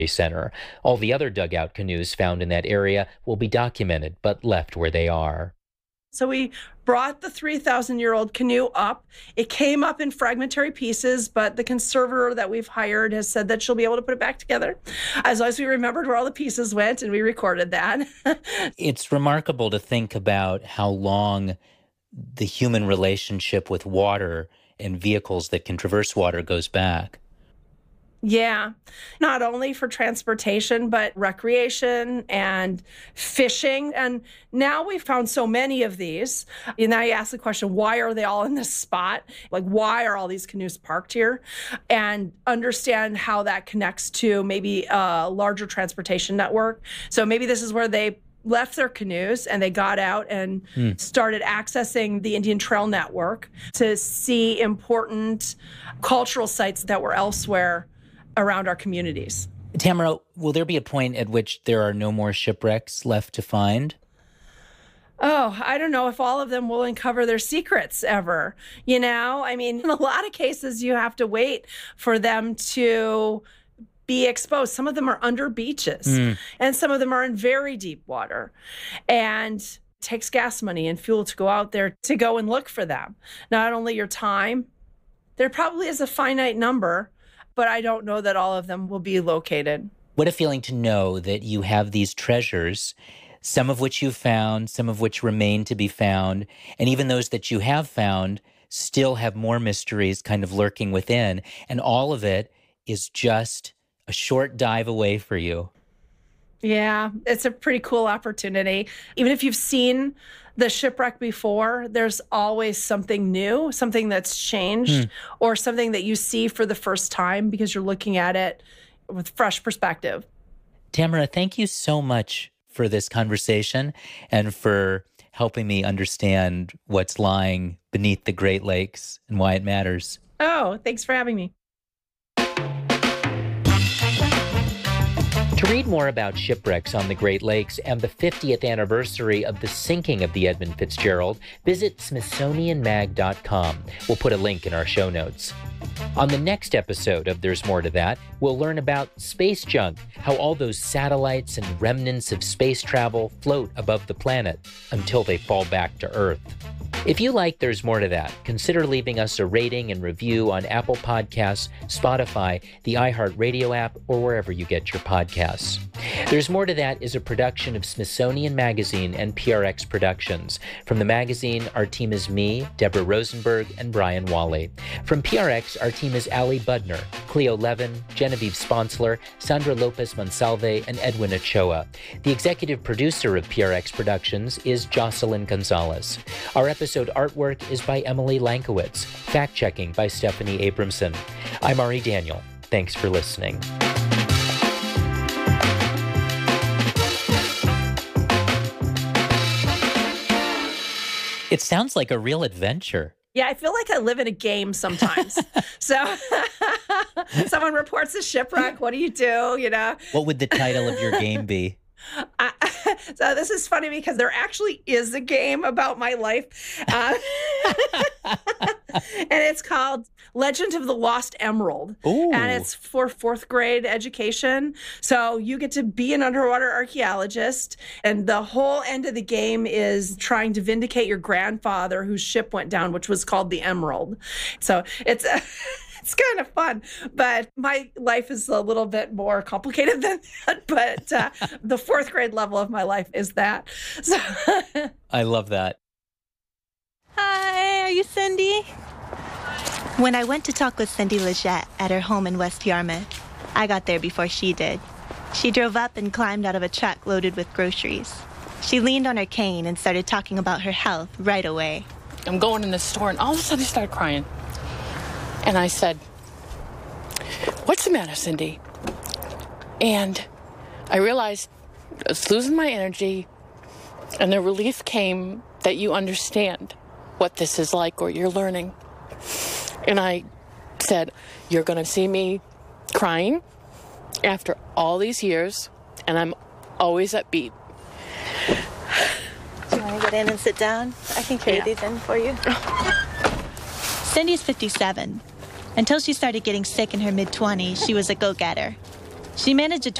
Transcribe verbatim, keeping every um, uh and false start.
Center. All the other dugout canoes found in that area will be documented, but left where they are. So we brought the three thousand year old canoe up. It came up in fragmentary pieces, but the conservator that we've hired has said that she'll be able to put it back together as long as we remembered where all the pieces went, and we recorded that. It's remarkable to think about how long the human relationship with water and vehicles that can traverse water goes back. Yeah, not only for transportation, but recreation and fishing. And now we've found so many of these. And now you ask the question, why are they all in this spot? Like, why are all these canoes parked here? And understand how that connects to maybe a larger transportation network. So maybe this is where they left their canoes and they got out and mm. started accessing the Indian Trail Network to see important cultural sites that were elsewhere around our communities. Tamara, will there be a point at which there are no more shipwrecks left to find? Oh, I don't know if all of them will uncover their secrets ever. You know, I mean, in a lot of cases, you have to wait for them to be exposed. Some of them are under beaches, mm. and some of them are in very deep water. And it takes gas money and fuel to go out there to go and look for them. Not only your time, there probably is a finite number, but I don't know that all of them will be located. What a feeling to know that you have these treasures, some of which you've found, some of which remain to be found, and even those that you have found still have more mysteries kind of lurking within, and all of it is just a short dive away for you. Yeah, it's a pretty cool opportunity. Even if you've seen the shipwreck before, there's always something new, something that's changed, hmm. or something that you see for the first time because you're looking at it with fresh perspective. Tamara, thank you so much for this conversation and for helping me understand what's lying beneath the Great Lakes and why it matters. Oh, thanks for having me. To read more about shipwrecks on the Great Lakes and the fiftieth anniversary of the sinking of the Edmund Fitzgerald, visit Smithsonian Mag dot com. We'll put a link in our show notes. On the next episode of There's More to That, we'll learn about space junk, how all those satellites and remnants of space travel float above the planet until they fall back to Earth. If you like There's More to That, consider leaving us a rating and review on Apple Podcasts, Spotify, the iHeartRadio app, or wherever you get your podcasts. There's More to That is a production of Smithsonian Magazine and P R X Productions. From the magazine, our team is me, Deborah Rosenberg, and Brian Wally. From P R X, our team is Allie Budner, Cleo Levin, Genevieve Sponsler, Sandra Lopez Monsalve, and Edwin Ochoa. The executive producer of P R X Productions is Jocelyn Gonzalez. Our episode artwork is by Emily Lankowitz. Fact-checking by Stephanie Abramson. I'm Ari Daniel. Thanks for listening. It sounds like a real adventure. Yeah, I feel like I live in a game sometimes. So someone reports a shipwreck. What do you do? You know? What would the title of your game be? I, so this is funny because there actually is a game about my life. Uh, and it's called Legend of the Lost Emerald. Ooh. And it's for fourth grade education. So you get to be an underwater archaeologist. And the whole end of the game is trying to vindicate your grandfather whose ship went down, which was called the Emerald. So it's a... It's kind of fun, but my life is a little bit more complicated than that. But uh, the fourth grade level of my life is that. So I love that. Hi, are you Cindy? When I went to talk with Cindy Leggett at her home in West Yarmouth, I got there before she did. She drove up and climbed out of a truck loaded with groceries. She leaned on her cane and started talking about her health right away. I'm going in the store, and all of a sudden I started crying. And I said, "What's the matter, Cindy?" And I realized I was losing my energy, and the relief came that you understand what this is like or you're learning. And I said, "You're going to see me crying after all these years, and I'm always upbeat." Do you want to get in and sit down? I can carry Yeah. these in for you. Cindy's fifty-seven. Until she started getting sick in her mid-twenties, she was a go-getter. She managed a